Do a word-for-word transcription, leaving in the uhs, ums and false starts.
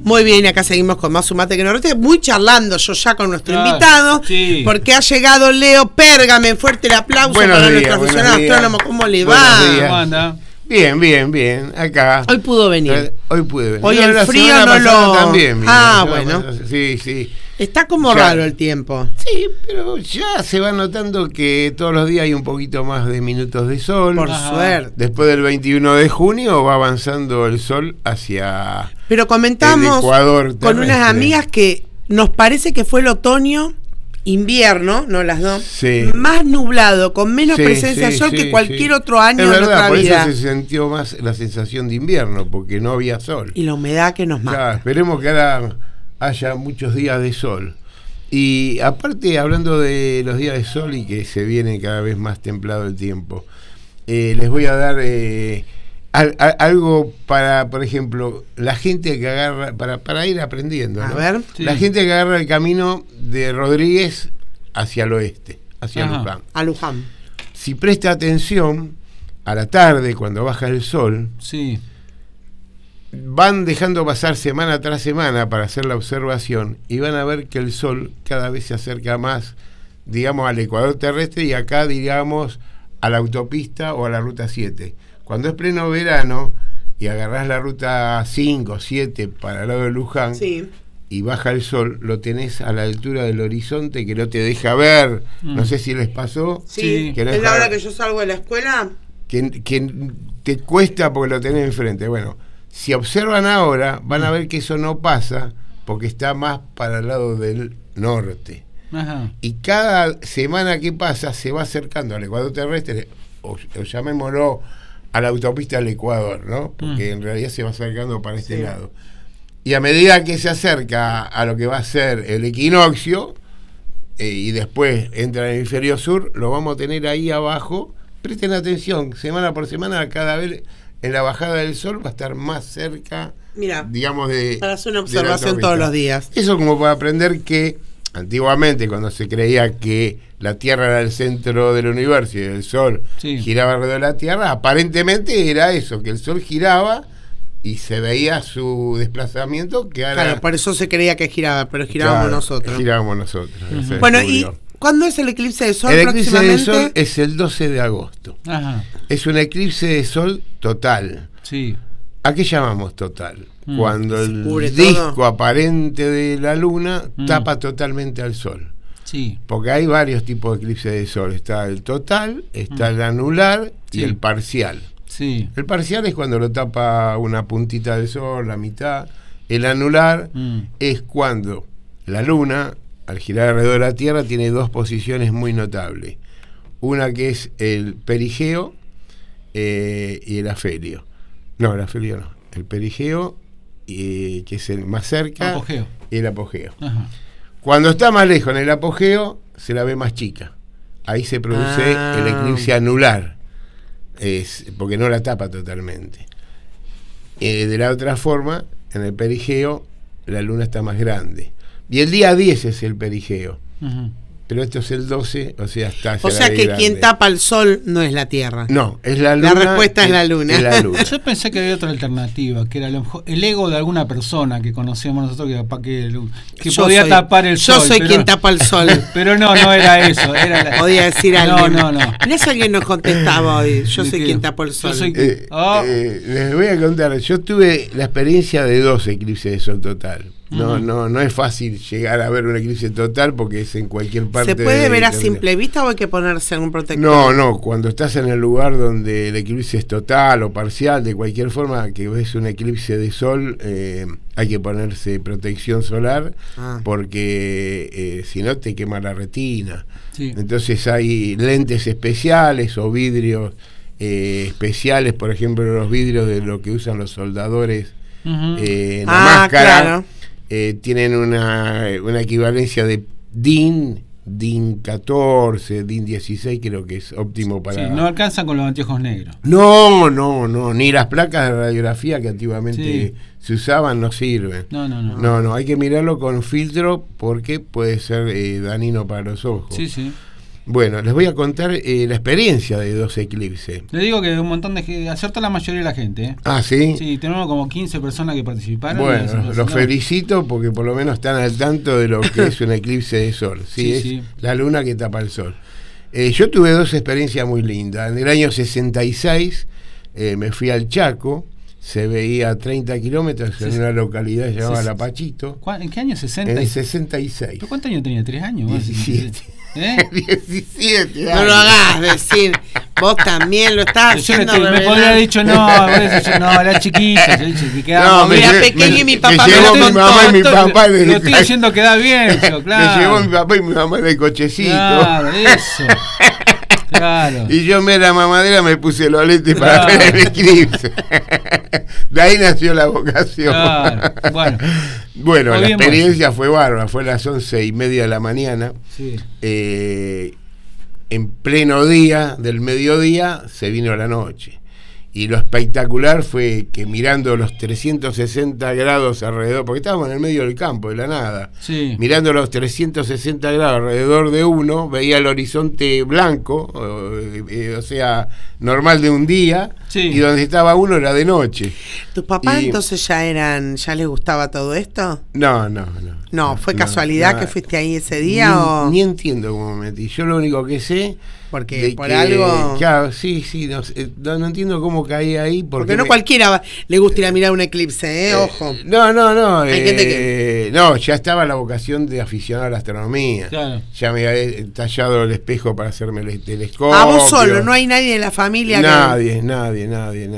Muy bien, acá seguimos con más Sumate que no reste, muy charlando yo ya con nuestro Claro, invitado, sí. porque ha llegado Leo Pérgame, fuerte el aplauso Buenos para días, nuestro aficionado buenos días. astrónomo, ¿cómo le Buenos va? días. ¿Cómo anda? Bien, bien, bien. Acá. Hoy pudo venir. Hoy pude venir. Hoy No, el la frío semana no pasada lo- También, mira, Ah, la semana bueno. pasada, Sí, sí. Está como Ya. raro el tiempo. Sí, pero ya se va notando que todos los días hay un poquito más de minutos de sol. Por Ajá. suerte. Después del veintiuno de junio va avanzando el sol hacia Pero comentamos el Ecuador con terrestre. unas amigas que nos parece que fue el otoño, invierno, no las dos, Sí. más nublado, con menos Sí, presencia sí, de sol sí, que cualquier sí. otro año es de verdad, nuestra por vida. eso se sintió más la sensación de invierno, porque no había sol. Y la humedad que nos mata. Ya, esperemos que ahora haya muchos días de sol. Y aparte, hablando de los días de sol y que se viene cada vez más templado el tiempo, eh, les voy a dar eh, al, a, algo para, por ejemplo, la gente que agarra, para, para ir aprendiendo, A ¿no? ver. Sí. La gente que agarra el camino de Rodríguez hacia el oeste, hacia Ajá. Luján. A Luján. Si presta atención, a la tarde, cuando baja el sol, Sí. van dejando pasar semana tras semana para hacer la observación y van a ver que el sol cada vez se acerca más, digamos, al ecuador terrestre y acá, digamos, a la autopista o a la ruta siete. Cuando es pleno verano y agarrás la ruta cinco, siete para el lado de Luján Sí. y baja el sol, lo tenés a la altura del horizonte que no te deja ver. Mm. No sé si les pasó. Sí. Sí. Que no Es es la hora para- que yo salgo de la escuela. que, que te cuesta porque lo tenés enfrente. Bueno, si observan ahora, van a ver que eso no pasa porque está más para el lado del norte. Ajá. Y cada semana que pasa se va acercando al ecuador terrestre, o, o llamémoslo a la autopista del Ecuador, ¿no? Porque Mm. en realidad se va acercando para este Sí. lado. Y a medida que se acerca a lo que va a ser el equinoccio, eh, y después entra en el hemisferio sur, lo vamos a tener ahí abajo. Presten atención, semana por semana, cada vez en la bajada del sol va a estar más cerca, Mira, digamos, de... para hacer una de la observación autopista. todos los días. Eso como para aprender que antiguamente, cuando se creía que la Tierra era el centro del universo y el Sol Sí. giraba alrededor de la Tierra, aparentemente era eso, que el Sol giraba y se veía su desplazamiento, que ahora... Claro, por eso se creía que giraba, pero girábamos Claro, nosotros. Girábamos nosotros. Ujú. se Bueno, ¿y descubrió. cuándo es el eclipse de sol El eclipse de próximamente? Sol es el doce de agosto. Ajá. Es un eclipse de Sol total. Sí. ¿A qué llamamos total? Mm. Cuando Se el cubre disco todo. aparente de la Luna Mm. tapa totalmente al Sol. Sí. Porque hay varios tipos de eclipses de Sol. Está el total, está el anular y Sí. el parcial. Sí. El parcial es cuando lo tapa una puntita del Sol, la mitad. El anular Mm. es cuando la Luna, al girar alrededor de la Tierra, tiene dos posiciones muy notables. Una que es el perigeo eh, y el afelio. No, el afelio no. El perigeo, eh, que es el más cerca, Apogeo. y el apogeo. Ajá. Cuando está más lejos en el apogeo, se la ve más chica. Ahí se produce Ah. el eclipse anular, es, porque no la tapa totalmente. Eh, de la otra forma, en el perigeo, la luna está más grande. Y el día diez es el perigeo. Ujú. Pero esto es el doce, o sea, está... O se sea la ve que grande. quien tapa el sol no es la Tierra. No, es la La luna. respuesta es la luna. Es la luna. Yo pensé que había otra alternativa, que era a lo mejor el ego de alguna persona que conocíamos nosotros que, capaz que, que Yo podía soy- tapar el yo sol. soy pero- quien tapa el sol. Pero no, no era eso. Era la- Podía decir no, alguien. No, no, Mirá si alguien nos contestaba hoy. Yo ¿De soy qué? quien tapó el Yo sol. soy- Eh, Ah. eh, les voy a contar, yo tuve la experiencia de dos eclipses de sol total. No, Ujú. no, no es fácil llegar a ver un eclipse total porque es en cualquier parte. ¿Se puede de- ver a de- simple vista o hay que ponerse algún protector? No, no, cuando estás en el lugar donde el eclipse es total o parcial, de cualquier forma que ves un eclipse de sol, eh, hay que ponerse protección solar Ah. porque eh, si no te quema la retina. Sí. Entonces hay lentes especiales o vidrios eh, especiales, por ejemplo los vidrios de lo que usan los soldadores Ujú. eh, en la Ah, máscara, claro. eh, tienen una, una equivalencia de DIN, DIN catorce, DIN dieciséis, creo que es óptimo para... Sí, no alcanzan con los anteojos negros. No, no, no, ni las placas de radiografía que antiguamente Sí. se usaban no sirven. No, no, no. No, no, hay que mirarlo con filtro porque puede ser eh, dañino para los ojos. Sí, sí. Bueno, les voy a contar eh, la experiencia de dos eclipses. Le digo que un montón de gente, acertó la mayoría de la gente. ¿eh? Ah, ¿sí? Sí, tenemos como quince personas que participaron. Bueno, los felicito porque por lo menos están al tanto de lo que es un eclipse de sol. Sí, Sí, es sí. la luna que tapa el sol. Eh, yo tuve dos experiencias muy lindas. En el año sesenta y seis eh, me fui al Chaco, se veía a treinta kilómetros en Sí, una localidad llamada sí, Lapachito. ¿En qué año? ¿sesenta? En el sesenta y seis. ¿Pero cuántos años tenía? ¿Tres años? diecisiete. ¿Eh? diecisiete No lo hagas decir. Vos también lo estás Yo le haciendo. estoy- me podría haber dicho no, me podría haber dicho, no, era chiquita. Yo dije, que quedaba No, muy era lle- pequeño y mi papá me me llevó lo mi contó. mamá y mi Estoy- papá. Lo de- estoy diciendo que da bien, yo, claro. Me llevó mi papá y mi mamá en el cochecito. Claro, eso. Claro. Y yo me la mamadera me puse los lentes para Claro. ver el eclipse. De ahí nació la vocación. Claro. Bueno. Bueno, Muy la bien, experiencia fue bárbara. Fue a las once y media de la mañana. Sí. Eh, en pleno día del mediodía se vino la noche. Y lo espectacular fue que mirando los trescientos sesenta grados alrededor, porque estábamos en el medio del campo, de la nada, Sí. mirando los trescientos sesenta grados alrededor de uno, veía el horizonte blanco, o, eh, o sea, normal de un día, Sí. y donde estaba uno era de noche. ¿Tus papás Y- entonces ya eran, ya les gustaba todo esto? No, no, no. No, ¿fue casualidad no. que fuiste ahí ese día ni, o...? ni entiendo cómo me metí. Yo lo único que sé... Porque de por que- algo... Claro, sí, sí, no, sé, no, no entiendo cómo caí ahí. Porque, Porque no me- cualquiera va- le gusta ir a mirar un eclipse, ¿eh? eh, Ojo. No, no, no. Hay eh, gente que- No, ya estaba la vocación de aficionado a la astronomía. Claro. Ya me había tallado el espejo para hacerme el telescopio. A vos solo, no hay nadie de la familia que... Nadie, nadie, nadie, nadie.